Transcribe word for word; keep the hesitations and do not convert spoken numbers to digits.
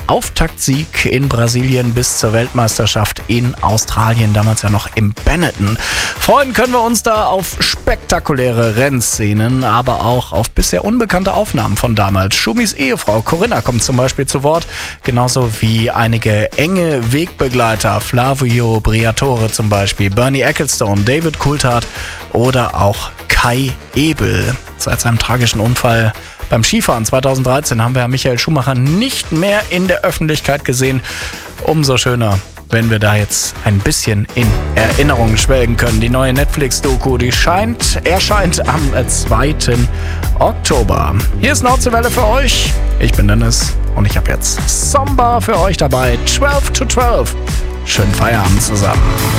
Auftaktsieg in Brasilien bis zur Weltmeisterschaft in Australien, damals ja noch im Benetton. Freuen können wir uns da auf spektakuläre Rennszenen, aber auch auf bisher unbekannte Aufnahmen von damals. Schumis Ehefrau Corinna kommt zum Beispiel zu Wort, genauso wie einige enge Wegbegleiter, Flavio Briatore zum Beispiel, Bernie Ecclestone, David Coulthard oder auch Kai Ebel. Seit seinem tragischen Unfall beim Skifahren zweitausenddreizehn haben wir Michael Schumacher nicht mehr in der Öffentlichkeit gesehen. Umso schöner, wenn wir da jetzt ein bisschen in Erinnerungen schwelgen können. Die neue Netflix-Doku, die scheint, erscheint am zweiten Oktober. Hier ist Nordseewelle für euch. Ich bin Dennis und ich habe jetzt Samba für euch dabei. zwölf to zwölf. Schönen Feierabend zusammen.